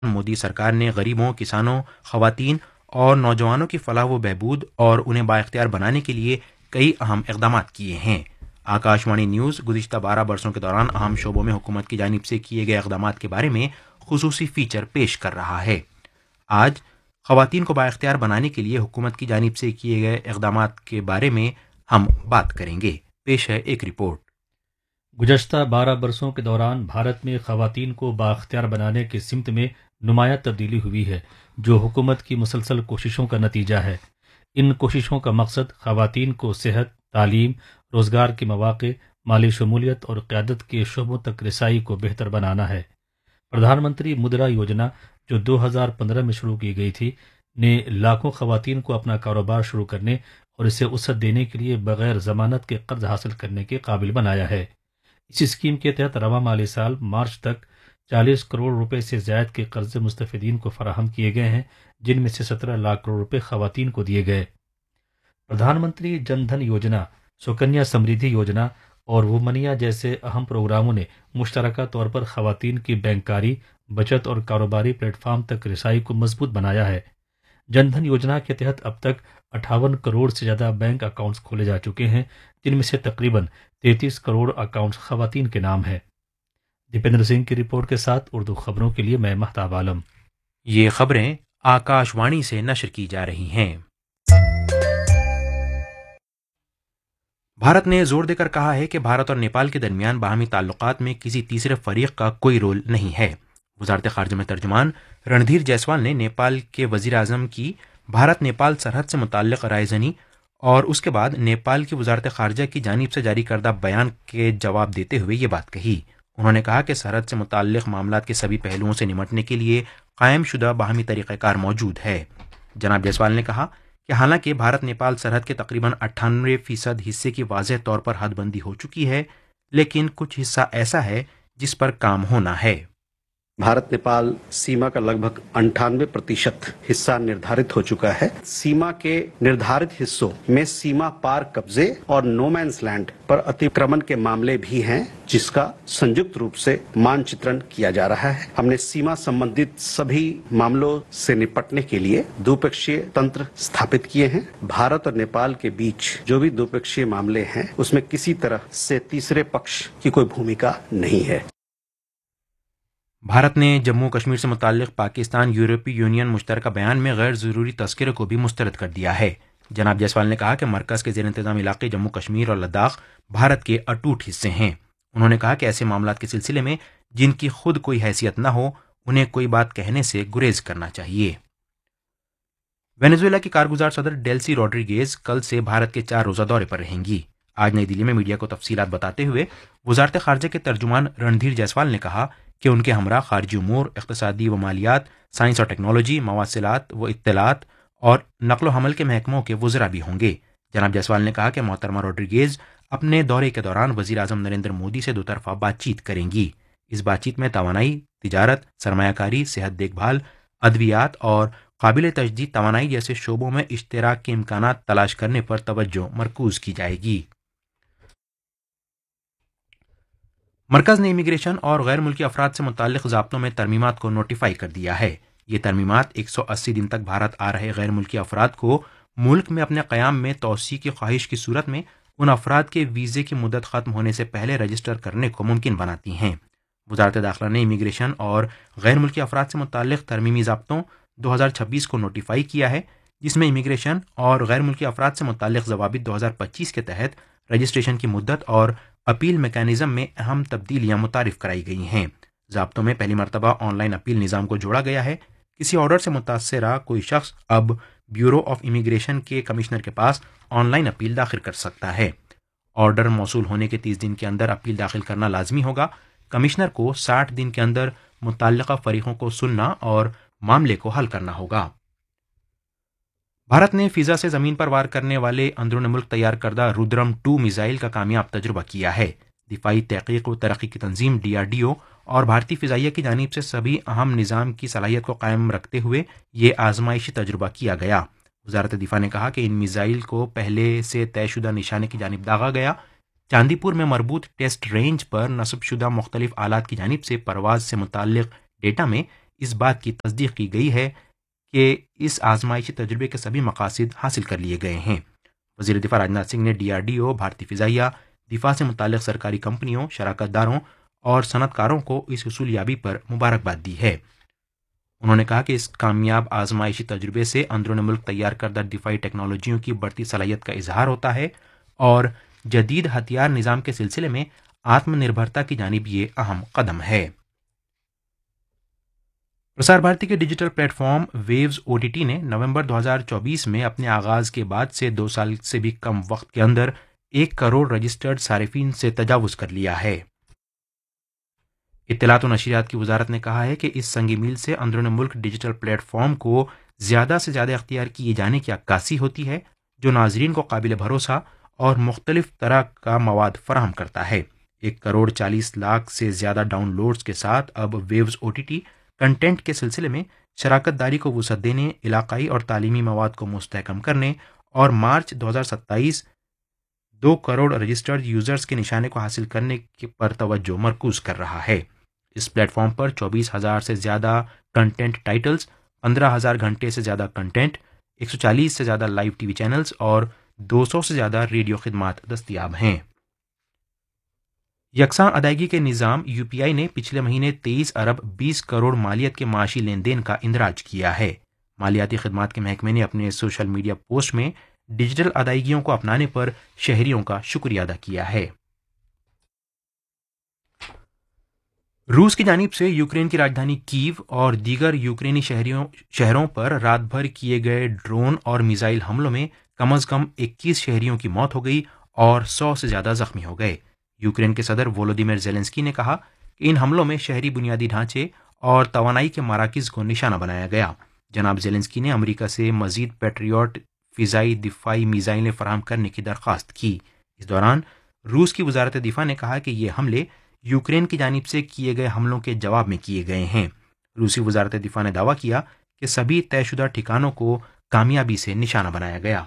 مودی سرکار نے غریبوں، کسانوں، خواتین اور نوجوانوں کی فلاح و بہبود اور انہیں بااختیار بنانے کے لیے کئی اہم اقدامات کیے ہیں۔ آکاشوانی نیوز گزشتہ 12 برسوں کے دوران اہم شعبوں میں حکومت کی جانب سے کیے گئے اقدامات کے بارے میں خصوصی فیچر پیش کر رہا ہے۔ آج خواتین کو بااختیار بنانے کے لیے حکومت کی جانب سے کیے گئے اقدامات کے بارے میں ہم بات کریں گے۔ پیش ہے ایک رپورٹ۔ گزشتہ 12 برسوں کے دوران بھارت میں خواتین کو بااختیار بنانے کی سمت میں نمایاں تبدیلی ہوئی ہے، جو حکومت کی مسلسل کوششوں کا نتیجہ ہے۔ ان کوششوں کا مقصد خواتین کو صحت، تعلیم، روزگار کے مواقع، مالی شمولیت اور قیادت کے شعبوں تک رسائی کو بہتر بنانا ہے۔ پردھان منتری مدرا یوجنا، جو 2015 میں شروع کی گئی تھی، نے لاکھوں خواتین کو اپنا کاروبار شروع کرنے اور اسے وسعت دینے کے لیے بغیر ضمانت کے قرض حاصل کرنے کے قابل بنایا ہے۔ اس اسکیم کے تحت رواں مالی سال مارچ تک 40 کروڑ روپے سے زائد کے قرض مستفیدین کو فراہم کیے گئے ہیں، جن میں سے 17 لاکھ کروڑ روپے خواتین کو دیے گئے۔ پردھان منتری جن دھن یوجنا، سکنیا سمردھی یوجنا اور وومنیا جیسے اہم پروگراموں نے مشترکہ طور پر خواتین کی بینکاری، بچت اور کاروباری پلیٹ فارم تک رسائی کو مضبوط بنایا ہے۔ جن دھن یوجنا کے تحت اب تک 58 کروڑ سے زیادہ بینک اکاؤنٹس کھولے جا چکے ہیں، جن میں سے تقریباً 33 کروڑ اکاؤنٹس خواتین کے نام ہیں۔ دیپندر سنگھ کی رپورٹ کے ساتھ اردو خبروں کے لیے میں مہتاب عالم۔ یہ خبریں آکاشوانی سے نشر کی جا رہی ہیں۔ بھارت نے زور دے کر کہا ہے کہ بھارت اور نیپال کے درمیان باہمی تعلقات میں کسی تیسرے فریق کا کوئی رول نہیں ہے۔ وزارت خارجہ میں ترجمان رندھیر جیسوال نے نیپال کے وزیر اعظم کی بھارت نیپال سرحد سے متعلق رائے زنی اور اس کے بعد نیپال کی وزارت خارجہ کی جانب سے جاری کردہ بیان کے جواب دیتے ہوئے یہ بات کہی۔ انہوں نے کہا کہ سرحد سے متعلق معاملات کے سبھی پہلوؤں سے نمٹنے کے لیے قائم شدہ باہمی طریقہ کار موجود ہے۔ جناب جیسوال نے کہا کہ حالانکہ بھارت نیپال سرحد کے تقریباً 98% حصے کی واضح طور پر حد بندی ہو چکی ہے، لیکن کچھ حصہ ایسا ہے جس پر کام ہونا ہے۔ بھارت نیپال سیما کا لگ بھگ 98% حصہ نردھارت ہو چکا ہے۔ سیما کے نردھارت حصوں میں سیما پار قبضے اور نو مینس لینڈ پر اتکرمن کے معاملے بھی ہیں، جس کا سنجکت روپ سے مان چترن کیا جا رہا ہے۔ ہم نے سیما سمبندھت سبھی معاملوں سے نپٹنے کے لیے دوپکشیہ تنتر استھاپت کیے ہیں۔ بھارت اور نیپال کے بیچ جو بھی دوپکشیہ معاملے ہیں، اس میں کسی طرح سے تیسرے پکش کی کوئی بھومکا نہیں ہے۔ بھارت نے جموں کشمیر سے متعلق پاکستان یورپی یونین مشترکہ بیان میں غیر ضروری تذکرے کو بھی مسترد کر دیا ہے۔ جناب جیسوال نے کہا کہ مرکز کے زیر انتظام علاقے جموں کشمیر اور لداخ بھارت کے اٹوٹ حصے ہیں۔ انہوں نے کہا کہ ایسے معاملات کے سلسلے میں جن کی خود کوئی حیثیت نہ ہو، انہیں کوئی بات کہنے سے گریز کرنا چاہیے۔ وینزویلا کی کارگزار صدر ڈیلسی روڈریگیز کل سے بھارت کے 4 روزہ دورے پر رہیں گی۔ آج نئی دلی میں میڈیا کو تفصیلات بتاتے ہوئے وزارت خارجہ کے ترجمان رندھیر جیسوال نے کہا کہ ان کے ہمراہ خارجی امور، اقتصادی و مالیات، سائنس اور ٹیکنالوجی، مواصلات و اطلاعات اور نقل و حمل کے محکموں کے وزراء بھی ہوں گے۔ جناب جیسوال نے کہا کہ محترمہ روڈریگیز اپنے دورے کے دوران وزیر اعظم نریندر مودی سے دوطرفہ بات چیت کریں گی۔ اس بات چیت میں توانائی، تجارت، سرمایہ کاری، صحت دیکھ بھال، ادویات اور قابل تجدید توانائی جیسے شعبوں میں اشتراک کے امکانات تلاش کرنے پر توجہ مرکوز کی جائے گی۔ مرکز نے امیگریشن اور غیر ملکی افراد سے متعلق ضابطوں میں ترمیمات کو نوٹیفائی کر دیا ہے۔ یہ ترمیمات 180 دن تک بھارت آ رہے غیر ملکی افراد کو ملک میں اپنے قیام میں توسیع کی خواہش کی صورت میں ان افراد کے ویزے کی مدت ختم ہونے سے پہلے رجسٹر کرنے کو ممکن بناتی ہیں۔ وزارت داخلہ نے امیگریشن اور غیر ملکی افراد سے متعلق ترمیمی ضابطوں 2026 کو نوٹیفائی کیا ہے، جس میں امیگریشن اور غیر ملکی افراد سے متعلق ضوابط 2025 کے تحت رجسٹریشن کی مدت اور اپیل میکانزم میں اہم تبدیلیاں متعارف کرائی گئی ہیں۔ ضابطوں میں پہلی مرتبہ آن لائن اپیل نظام کو جوڑا گیا ہے۔ کسی آرڈر سے متاثرہ کوئی شخص اب بیورو آف امیگریشن کے کمشنر کے پاس آن لائن اپیل داخل کر سکتا ہے۔ آرڈر موصول ہونے کے 30 دن کے اندر اپیل داخل کرنا لازمی ہوگا۔ کمشنر کو 60 دن کے اندر متعلقہ فریقوں کو سننا اور معاملے کو حل کرنا ہوگا۔ بھارت نے فضا سے زمین پر وار کرنے والے اندرون ملک تیار کردہ رودرم 2 میزائل کا کامیاب تجربہ کیا ہے۔ دفاعی تحقیق و ترقی کی تنظیم DRDO اور بھارتی فضائیہ کی جانب سے سبھی اہم نظام کی صلاحیت کو قائم رکھتے ہوئے یہ آزمائشی تجربہ کیا گیا۔ وزارت دفاع نے کہا کہ ان میزائل کو پہلے سے طے شدہ نشانے کی جانب داغا گیا۔ چاندی پور میں مربوط ٹیسٹ رینج پر نصب شدہ مختلف آلات کی جانب سے پرواز سے متعلق ڈیٹا میں اس بات کی تصدیق کی گئی ہے کہ اس آزمائشی تجربے کے سبھی مقاصد حاصل کر لیے گئے ہیں۔ وزیر دفاع راجناتھ سنگھ نے DRDO، بھارتی فضائیہ، دفاع سے متعلق سرکاری کمپنیوں، شراکت داروں اور صنعت کاروں کو اس حصول یابی پر مبارکباد دی ہے۔ انہوں نے کہا کہ اس کامیاب آزمائشی تجربے سے اندرون ملک تیار کردہ دفاعی ٹیکنالوجیوں کی بڑھتی صلاحیت کا اظہار ہوتا ہے اور جدید ہتھیار نظام کے سلسلے میں آتم نربھرتا کی جانب یہ اہم قدم ہے۔ پرسار بھارتی کے digital plate form views OTT نے نومبر 2024 میں اپنے آغاز کے بعد سے 2 سال سے بھی کم وقت کے اندر 1 کروڑ رجسٹرڈ صارفین سے تجاوز کر لیا ہے۔ اطلاعات و نشریات کی وزارت نے کہا ہے کہ اس سنگی میل سے اندرون ملک ڈیجیٹل پلیٹ فارم کو زیادہ سے زیادہ اختیار کیے جانے کی عکاسی ہوتی ہے، جو ناظرین کو قابل بھروسہ اور مختلف طرح کا مواد فراہم کرتا ہے۔ 1 کروڑ 40 لاکھ سے زیادہ ڈاؤن لوڈز کے ساتھ اب ویوز OTT کنٹینٹ کے سلسلے میں شراکت داری کو وسعت دینے، علاقائی اور تعلیمی مواد کو مستحکم کرنے اور مارچ 2027 2 کروڑ رجسٹرڈ یوزرز کے نشانے کو حاصل کرنے پر توجہ مرکوز کر رہا ہے۔ اس پلیٹ فارم پر 24,000 سے زیادہ کنٹینٹ ٹائٹلز، 15,000 گھنٹے سے زیادہ کنٹینٹ، 140 سے زیادہ لائیو TV چینلز اور 200 سے زیادہ ریڈیو خدمات دستیاب ہیں۔ یکساں ادائیگی کے نظام UPI نے پچھلے مہینے 23 ارب 20 کروڑ مالیت کے معاشی لین دین کا اندراج کیا ہے۔ مالیاتی خدمات کے محکمے نے اپنے سوشل میڈیا پوسٹ میں ڈیجیٹل ادائیگیوں کو اپنانے پر شہریوں کا شکریہ ادا کیا ہے۔ روس کی جانب سے یوکرین کی راجدھانی کیو اور دیگر یوکرینی شہروں پر رات بھر کیے گئے ڈرون اور میزائل حملوں میں کم از کم 21 شہریوں کی موت ہو گئی اور 100 سے زیادہ زخمی ہو گئے۔ یوکرین کے صدر وولودیمیر زیلنسکی نے کہا کہ ان حملوں میں شہری بنیادی ڈھانچے اور توانائی کے مراکز کو نشانہ بنایا گیا۔ جناب زیلنسکی نے امریکہ سے مزید پیٹریوٹ فضائی دفاعی میزائلیں فراہم کرنے کی درخواست کی۔ اس دوران روس کی وزارت دفاع نے کہا کہ یہ حملے یوکرین کی جانب سے کیے گئے حملوں کے جواب میں کیے گئے ہیں۔ روسی وزارت دفاع نے دعویٰ کیا کہ سبھی طے شدہ ٹھکانوں کو کامیابی سے نشانہ بنایا گیا۔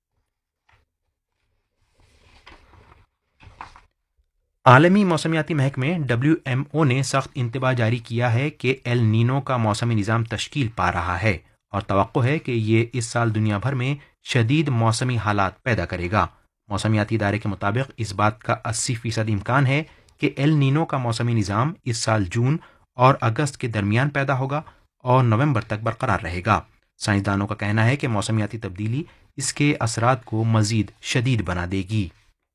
عالمی موسمیاتی محکمے WMO نے سخت انتباہ جاری کیا ہے کہ ایل نینو کا موسمی نظام تشکیل پا رہا ہے اور توقع ہے کہ یہ اس سال دنیا بھر میں شدید موسمی حالات پیدا کرے گا۔ موسمیاتی ادارے کے مطابق اس بات کا 80% امکان ہے کہ ایل نینو کا موسمی نظام اس سال جون اور اگست کے درمیان پیدا ہوگا اور نومبر تک برقرار رہے گا۔ سائنسدانوں کا کہنا ہے کہ موسمیاتی تبدیلی اس کے اثرات کو مزید شدید بنا دے گی۔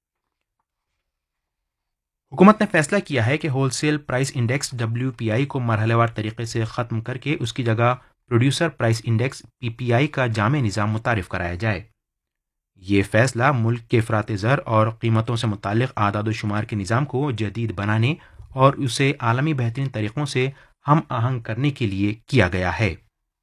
حکومت نے فیصلہ کیا ہے کہ whole cell price index WPI کو مرحلہ وار طریقے سے ختم کر کے اس کی جگہ پروڈیوسر پرائس انڈیکس PPI کا جامع نظام متعارف کرایا جائے۔ یہ فیصلہ ملک کے افراط زر اور قیمتوں سے متعلق اعداد و شمار کے نظام کو جدید بنانے اور اسے عالمی بہترین طریقوں سے ہم آہنگ کرنے کے لیے کیا گیا ہے۔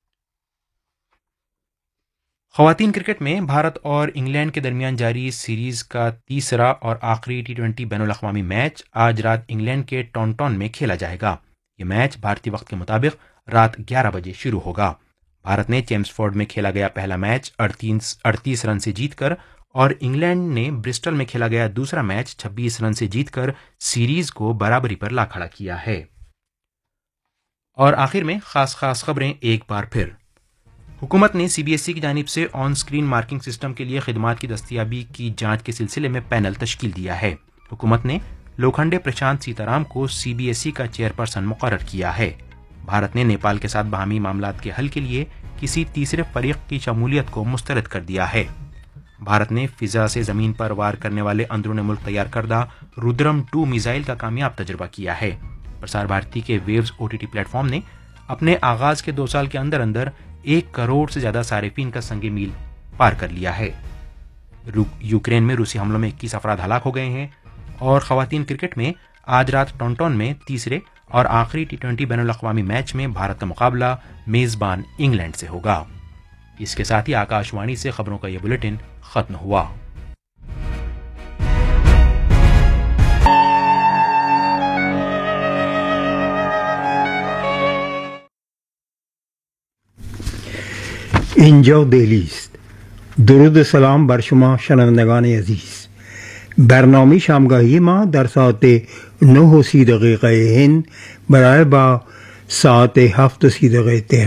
خواتین کرکٹ میں بھارت اور انگلینڈ کے درمیان جاری سیریز کا تیسرا اور آخری T20 بین الاقوامی میچ آج رات انگلینڈ کے ٹونٹون میں کھیلا جائے گا۔ یہ میچ بھارتی وقت کے مطابق رات 11 بجے شروع ہوگا۔ بھارت نے چیمسفورڈ میں کھیلا گیا پہلا میچ 38 رن سے جیت کر اور انگلینڈ نے برسٹل میں کھیلا گیا دوسرا میچ 26 رن سے جیت کر سیریز کو برابری پر لا کھڑا کیا ہے۔ اور آخر میں خاص خبریں ایک بار پھر۔ حکومت نے CBSE کی جانب سے آن سکرین مارکنگ سسٹم کے لیے خدمات کی دستیابی کی جانچ کے سلسلے میں پینل تشکیل دیا ہے۔ حکومت نے لوکھنڈے پرشانت سیتارام کو CBSE کا چیئرپرسن مقرر کیا ہے۔ بھارت نے نیپال کے ساتھ باہمی معاملات کے حل کے لیے کسی تیسرے فریق کی شمولیت کو مسترد کر دیا ہے۔ بھارت نے فضا سے زمین پر وار کرنے والے اندرون ملک تیار کردہ رودرم 2 میزائل کا کامیاب تجربہ کیا ہے۔ پرسار بھارتی کے ویوز OTT پلیٹ فارم نے اپنے آغاز کے 2 سال کے اندر 1 کروڑ سے زیادہ صارفین کا سنگ میل پار کر لیا ہے۔ یوکرین میں روسی حملوں میں 21 افراد ہلاک ہو گئے ہیں اور خواتین کرکٹ میں آج رات ٹونٹون میں تیسرے اور آخری T20 بین الاقوامی میچ میں بھارت کا مقابلہ میزبان انگلینڈ سے ہوگا۔ اس کے ساتھ ہی آکاش وانی سے خبروں کا یہ بلیٹن ختم ہوا۔ اینجا دهلی است. درود و سلام بر شما شنوندگان عزیز. برنامه شامگاهی ما در ساعت 9:30 هند برای با ساعت 7 دقیقه